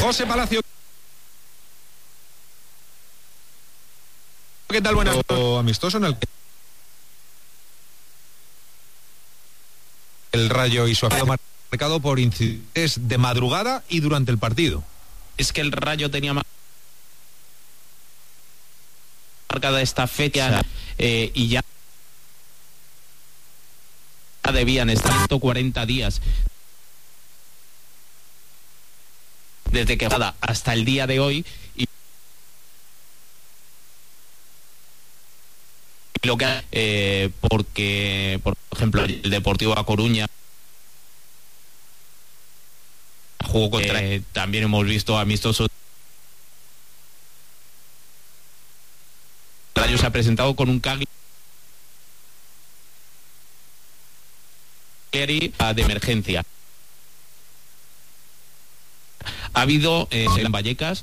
José Palacio. ¿Qué tal? Buenas noches. Amistoso en el que el Rayo y su afición marcado por incidentes de madrugada y durante el partido. Es que el Rayo tenía marcada esta fecha y ya debían estar 40 días desde que hasta el día de hoy, y lo que porque por ejemplo el Deportivo A Coruña jugó contra también hemos visto amistosos. El Rayo se ha presentado con un Cagliari de emergencia. Ha habido en Vallecas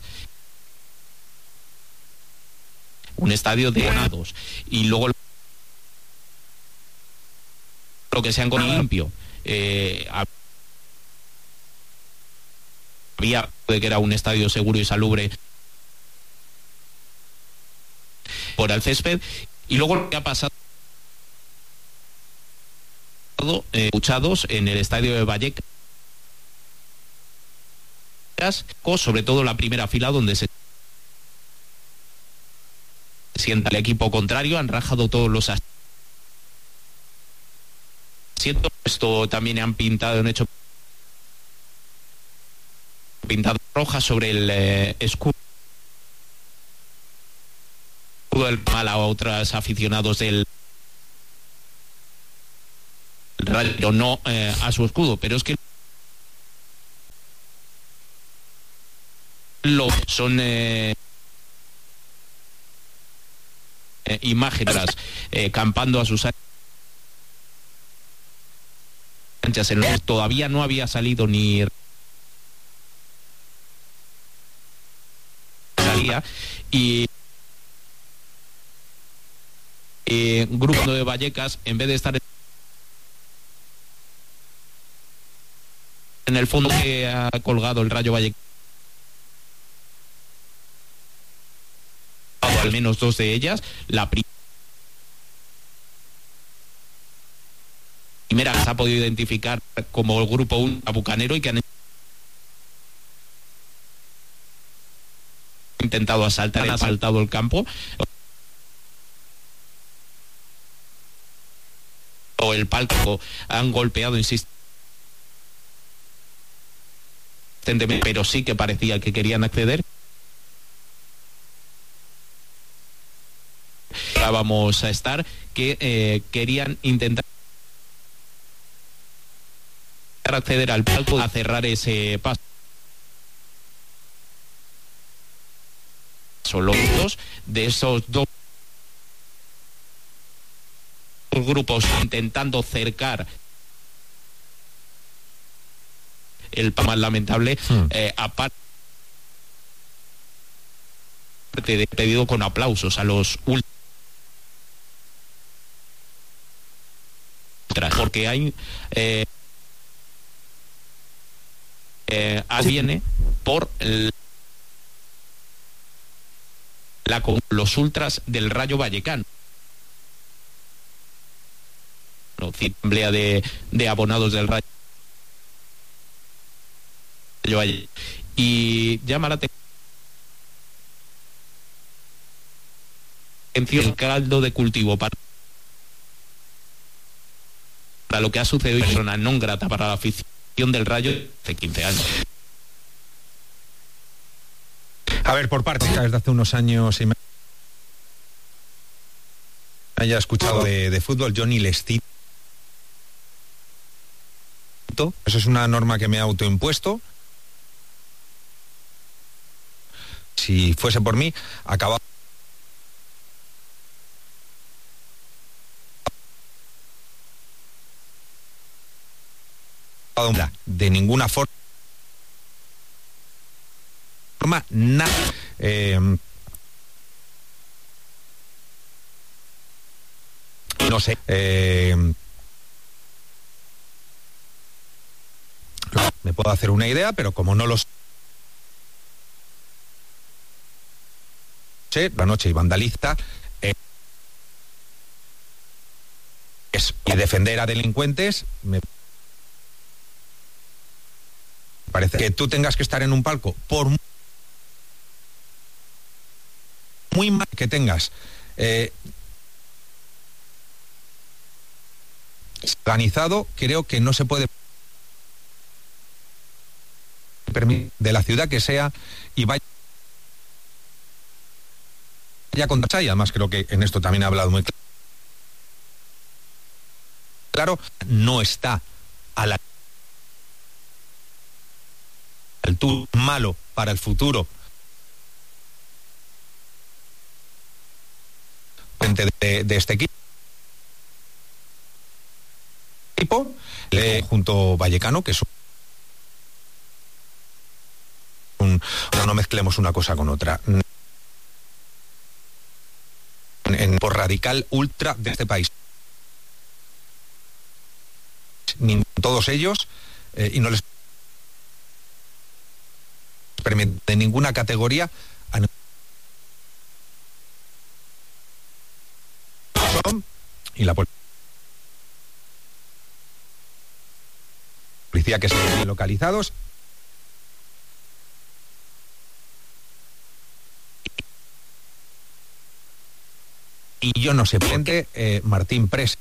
un estadio de abonados y luego lo que se han con limpio. Había de que era un estadio seguro y salubre por el césped, y luego lo que ha pasado escuchados en el estadio de Vallecas, sobre todo la primera fila donde se sienta el equipo contrario, han rajado todos los asientos. Esto también han pintado, han hecho pintado roja sobre el escudo del mal a otros aficionados del Rayo, no a su escudo, pero es que son imágenes campando a sus anchas. Todavía no había salido ni salía, y grupo de Vallecas, en vez de estar en el fondo que ha colgado el Rayo Vallecas, al menos dos de ellas, la primera se ha podido identificar como el grupo 1 bucanero, y que han intentado asaltar, han asaltado el campo o el palco, han golpeado insistentemente, pero sí que parecía que querían acceder. Vamos a estar que querían intentar acceder al palco, a cerrar ese paso. Los dos de esos dos grupos intentando cercar el más lamentable, aparte de pedido con aplausos a los ultras, porque hay viene por los ultras del Rayo Vallecano, asamblea de abonados del Rayo Vallecano, y llama la atención el caldo de cultivo para lo que ha sucedido, persona non grata para la afición del Rayo hace 15 años. A ver, por parte, desde hace unos años y me haya escuchado de fútbol, Johnny Lestito. Eso es una norma que me ha autoimpuesto. Si fuese por mí, acababa de ninguna forma nada no sé me puedo hacer una idea, pero como no los la noche y vandaliza, es defender a delincuentes. Me parece que tú tengas que estar en un palco, por muy mal que tengas, organizado, creo que no se puede permitir de la ciudad que sea y vaya contra. Y además creo que en esto también ha hablado muy claro, no está a la altura, malo para el futuro de este equipo, junto Vallecano, que es no mezclemos una cosa con otra. Por radical ultra de este país, ni todos ellos, y no les permite ninguna categoría y la policía que estén localizados. Y yo no sé por qué Martín Pres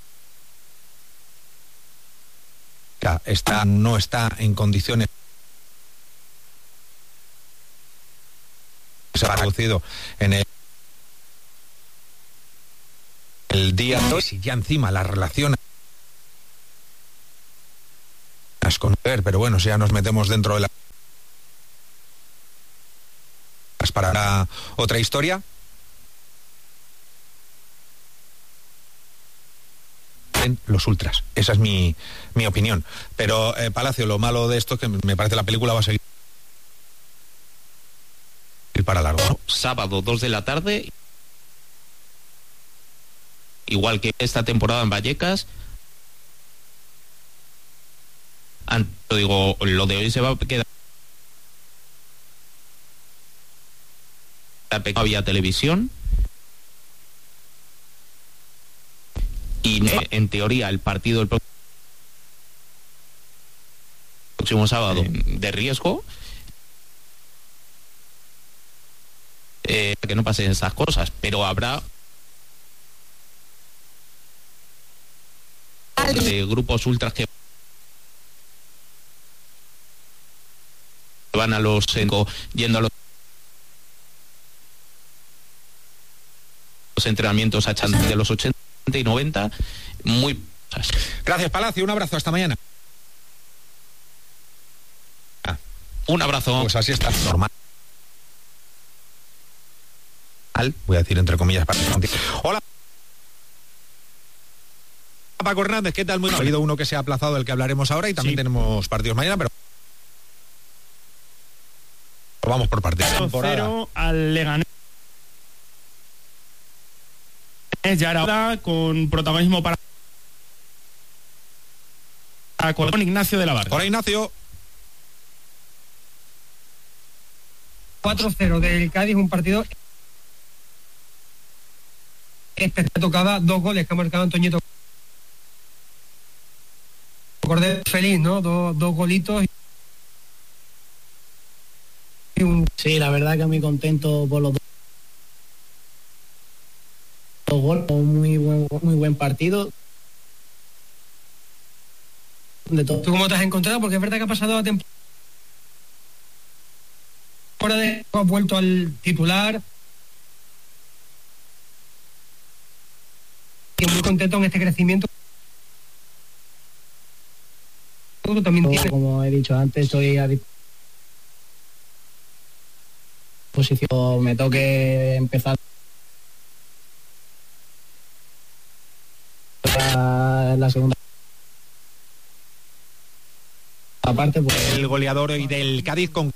no está en condiciones. Se ha reducido en el día 2 y ya encima la relación con ver, pero bueno, si ya nos metemos dentro de para otra historia. Los ultras, esa es mi opinión, pero Palacio, lo malo de esto es que me parece la película va a seguir para largo, ¿no? Sábado 2 de la tarde, igual que esta temporada en Vallecas. Digo, lo de hoy se va a quedar. No había televisión. Y en teoría el partido del próximo sábado de riesgo, que no pasen esas cosas, pero habrá de grupos ultras que van a los yendo a los entrenamientos a de los 80 y 90, muy... Gracias, Palacio, un abrazo, hasta mañana. Un abrazo. Pues así está, normal. Voy a decir entre comillas para... Hola, Paco Hernández, ¿qué tal? Muy bien. Ha habido uno que se ha aplazado, del que hablaremos ahora, y también tenemos partidos mañana, pero vamos por partidos. 0 al Leganés. Ya era hora, con protagonismo para con Ignacio de la Barca. Hola, Ignacio. 4-0 del Cádiz, un partido espectacular. Tocaba 2 goles que ha marcado Antoñito Cordero, feliz, ¿no? Dos golitos y Sí, la verdad que muy contento por los dos goles, muy buen partido. De todo. ¿Tú cómo te has encontrado? Porque es verdad que ha pasado la temporada, has vuelto al titular y muy contento en este crecimiento. Tú también tienes. Como he dicho antes, estoy a disposición, me toque empezar la segunda parte, pues... El goleador hoy del Cádiz con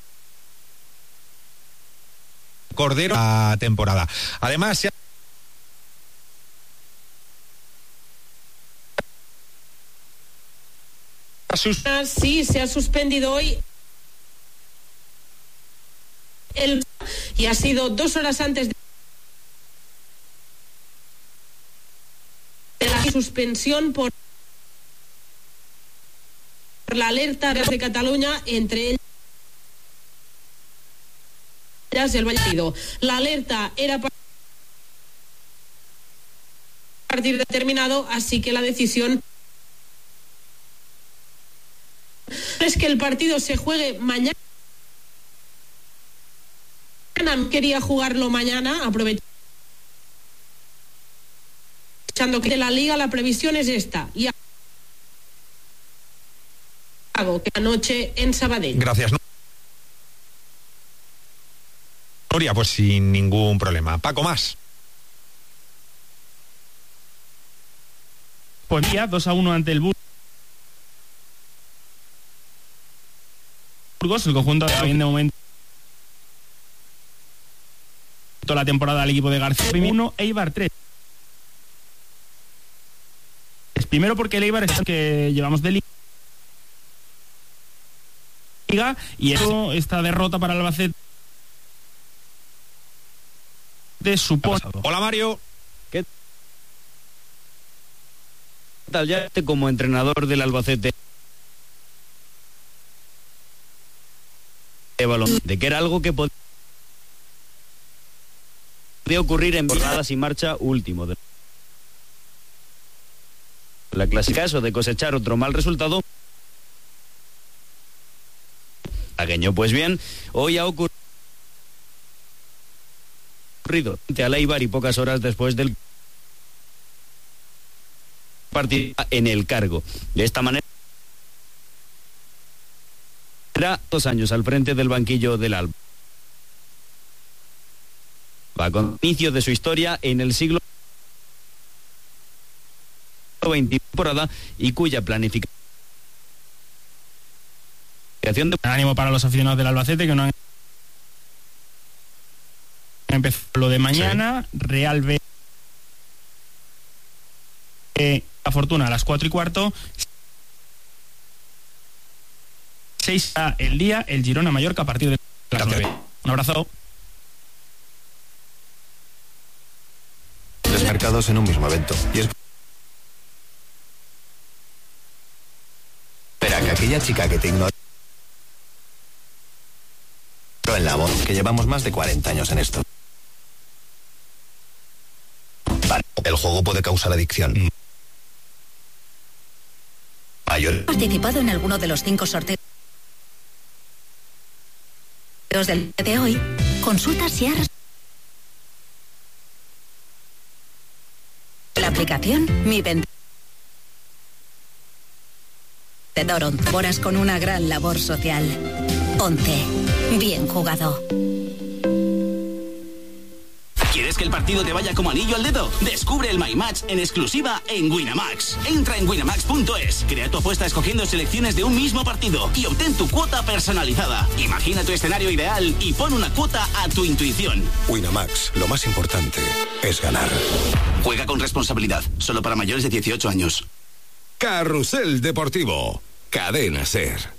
Cordero a temporada. Además, sí, se ha suspendido hoy y ha sido 2 horas antes de suspensión por la alerta de Cataluña, entre ellas el Valladolid. La alerta era para partir determinado, así que la decisión es que el partido se juegue mañana. Quería jugarlo mañana, aprovechando que de la Liga la previsión es esta, y hago que anoche en Sabadell. Gracias, Nuria, pues sin ningún problema. Paco, más. Pues ya 2-1 ante el Burgos. El conjunto está bien de momento la temporada al equipo de García. 1, Eibar 3. Primero porque el Eibar es el que llevamos de Liga, y eso, esta derrota para el Albacete supone... Hola, Mario. ¿Qué tal ya como entrenador del Albacete de balón? De que era algo que podía ocurrir en jornadas y marcha último de la clásica, eso de cosechar otro mal resultado. Pues bien, hoy ha ocurrido ante al Eibar y pocas horas después del partido en el cargo. De esta manera, 2 años al frente del banquillo del Alba. Va con inicio de su historia en el siglo XX temporada y cuya planificación de ánimo para los aficionados del Albacete que no han empezado lo de mañana. Sí. Real B la Fortuna a las 4:15. 6 el día, el Girona Mallorca a partir de las 9. Un abrazo. Tres mercados en un mismo evento. Y espera, que aquella chica que te ignoró en la voz, que llevamos más de 40 años en esto. Vale, el juego puede causar adicción. Mayor. Participado en alguno de los 5 sorteos del día de hoy. Consulta si has la aplicación Mi Vendedor. Horas con una gran labor social. 11. Bien jugado. ¿Quieres que el partido te vaya como anillo al dedo? Descubre el My Match en exclusiva en Winamax. Entra en winamax.es, crea tu apuesta escogiendo selecciones de un mismo partido y obtén tu cuota personalizada. Imagina tu escenario ideal y pon una cuota a tu intuición. Winamax, lo más importante es ganar. Juega con responsabilidad, solo para mayores de 18 años. Carrusel Deportivo, Cadena SER.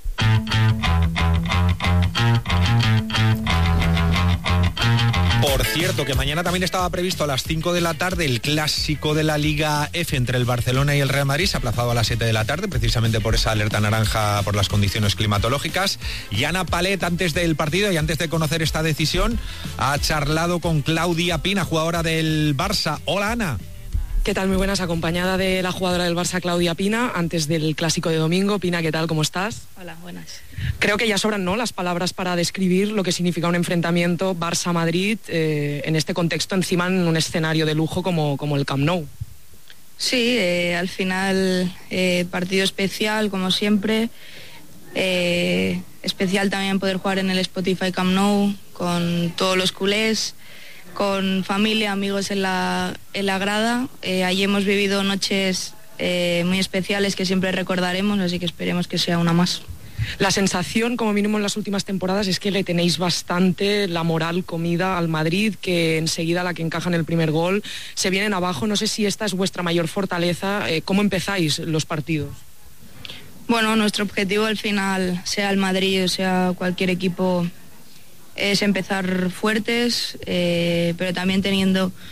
Por cierto, que mañana también estaba previsto a las 5 de la tarde el clásico de la Liga F entre el Barcelona y el Real Madrid. Se ha aplazado a las 7 de la tarde, precisamente por esa alerta naranja por las condiciones climatológicas. Y Ana Palet, antes del partido y antes de conocer esta decisión, ha charlado con Claudia Pina, jugadora del Barça. Hola, Ana. ¿Qué tal? Muy buenas, acompañada de la jugadora del Barça, Claudia Pina, antes del clásico de domingo. Pina, ¿qué tal? ¿Cómo estás? Hola, buenas. Creo que ya sobran, ¿no?, las palabras para describir lo que significa un enfrentamiento Barça-Madrid en este contexto, encima en un escenario de lujo como el Camp Nou. Sí, al final partido especial, como siempre. Especial también poder jugar en el Spotify Camp Nou con todos los culés, con familia, amigos en la grada. Allí hemos vivido noches muy especiales que siempre recordaremos, así que esperemos que sea una más. La sensación, como mínimo en las últimas temporadas, es que le tenéis bastante la moral comida al Madrid, que enseguida la que encaja en el primer gol se vienen abajo. No sé si esta es vuestra mayor fortaleza. ¿Cómo empezáis los partidos? Bueno, nuestro objetivo al final, sea el Madrid o sea cualquier equipo, es empezar fuertes, pero también teniendo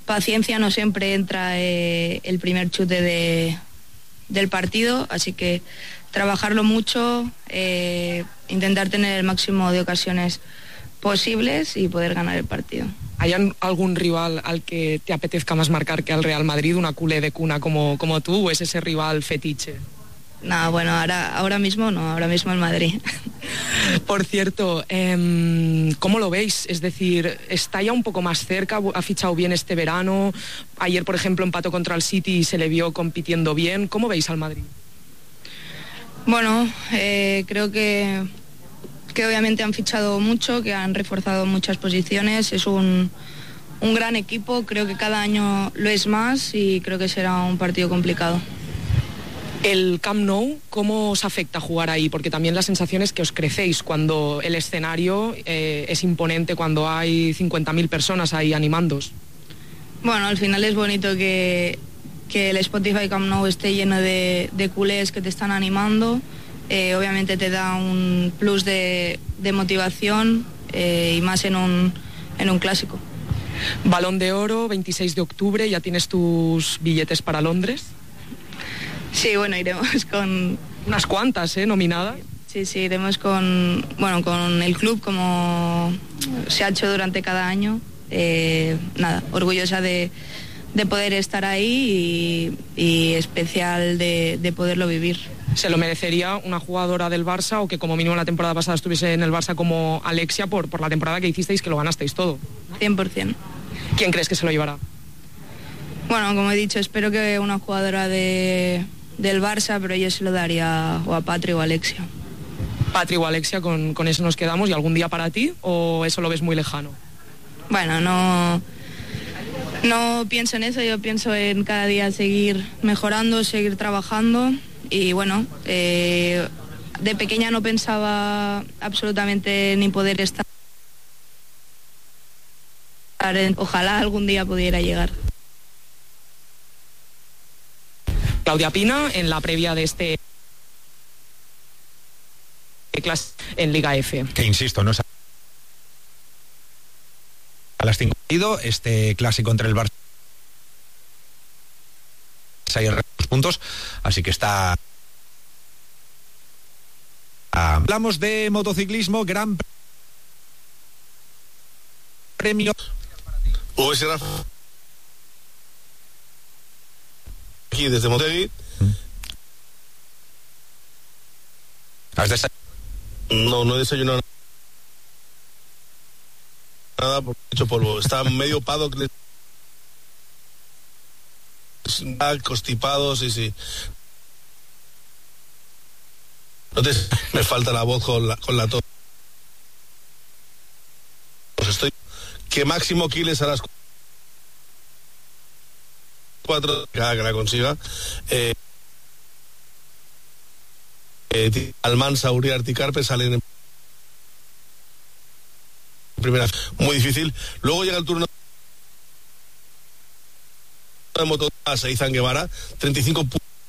paciencia, no siempre entra el primer chute del partido, así que trabajarlo mucho, intentar tener el máximo de ocasiones posibles y poder ganar el partido. ¿Hay algún rival al que te apetezca más marcar que al Real Madrid, una culé de cuna como tú, o es ese rival fetiche? No, bueno, ahora mismo no, ahora mismo el Madrid. Por cierto, ¿cómo lo veis? Es decir, ¿está ya un poco más cerca? ¿Ha fichado bien este verano? Ayer, por ejemplo, empató contra el City y se le vio compitiendo bien. ¿Cómo veis al Madrid? Bueno, creo que obviamente han fichado mucho, que han reforzado muchas posiciones. Es un gran equipo, creo que cada año lo es más y creo que será un partido complicado. El Camp Nou, ¿cómo os afecta jugar ahí? Porque también la sensación es que os crecéis cuando el escenario es imponente, cuando hay 50.000 personas ahí animándoos. Bueno, al final es bonito que el Spotify Camp Nou esté lleno de culés que te están animando. Obviamente te da un plus de motivación y más en un clásico. Balón de Oro, 26 de octubre, ¿ya tienes tus billetes para Londres? Sí, bueno, iremos con... Unas cuantas, nominadas. Sí, iremos con el club, como se ha hecho durante cada año. Orgullosa de poder estar ahí y especial de poderlo vivir. ¿Se lo merecería una jugadora del Barça o que como mínimo la temporada pasada estuviese en el Barça como Alexia por la temporada que hicisteis, que lo ganasteis todo? 100%. ¿Quién crees que se lo llevará? Bueno, como he dicho, espero que una jugadora del Barça, pero yo se lo daría o a Patri o a Alexia. Patri o Alexia, con eso nos quedamos. ¿Y algún día para ti o eso lo ves muy lejano? Bueno, no pienso en eso, yo pienso en cada día seguir mejorando, seguir trabajando y bueno, de pequeña no pensaba absolutamente ni poder estar. Ojalá algún día pudiera llegar. Claudia Pina, en la previa de este clase en Liga F. Que insisto, no es a las 5 este clásico entre el Barça y el resto de puntos, así que está. Hablamos de motociclismo, Gran Premio. Aquí desde Motegi. ¿Has desayunado? No he desayunado nada porque he hecho polvo. Está medio pado, constipado, sí. Entonces me falta la voz con la tos. Pues estoy que máximo kiles a las 4 que la consiga. Almansa, Uriarte y Carpe salen en primera, muy difícil. Luego llega el turno de moto a Seizan Guevara, 35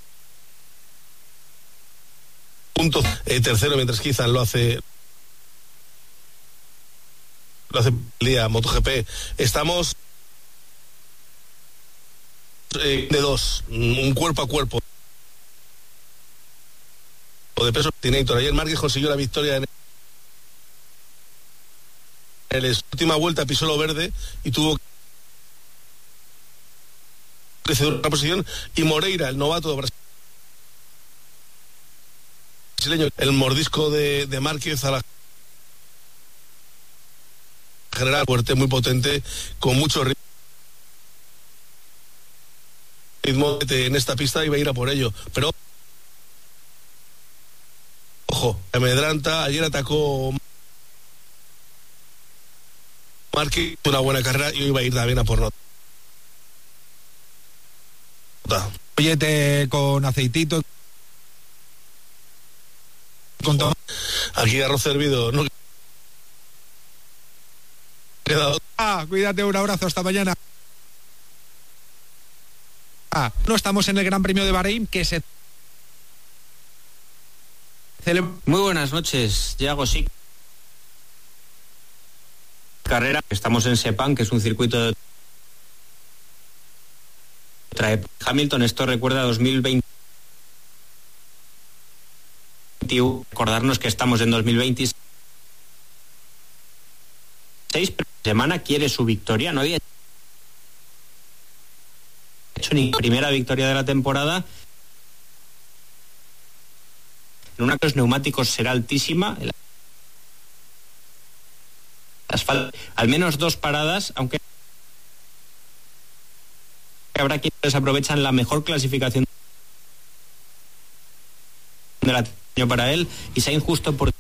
puntos, tercero, mientras que Izan lo hace el día MotoGP. Estamos de dos, un cuerpo a cuerpo de peso. Tinator. Ayer Márquez consiguió la victoria en la última vuelta, pisó lo verde y tuvo que ceder una posición, y Moreira, el novato brasileño, el mordisco de Márquez a la general, fuerte, muy potente, con mucho ritmo en esta pista, iba a ir a por ello, pero ojo, amedranta. Ayer atacó Márquez, una buena carrera, y hoy iba a ir también a por nota. Ollete con aceitito, con tomate. Aquí arroz hervido, no queda. Cuídate, un abrazo, hasta mañana. No estamos en el Gran Premio de Bahrein, que se celebra. Muy buenas noches, Yago. Sí, carrera, estamos en Sepang, que es un circuito de Trae Hamilton, esto recuerda a 2020. Recordarnos que estamos en 2026. Semana quiere su victoria, no había hecho ni primera victoria de la temporada. En una de los neumáticos será altísima. El asfalto, al menos 2 paradas, aunque habrá quienes aprovechan la mejor clasificación del año para él, y Sainz justo por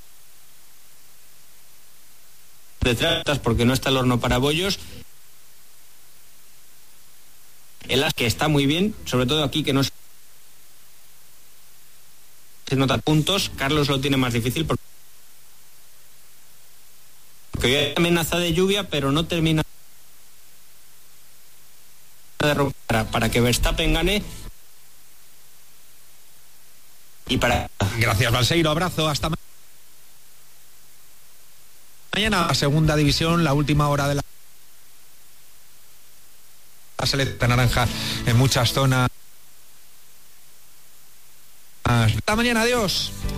detrás porque no está el horno para bollos. El as que está muy bien, sobre todo aquí que no se nota puntos. Carlos lo tiene más difícil porque hoy hay amenaza de lluvia, pero no termina de romper para que Verstappen gane. Y para... Gracias, Balseiro, abrazo, hasta mañana. Segunda división, la última hora de la selección naranja en muchas zonas. Hasta mañana, adiós.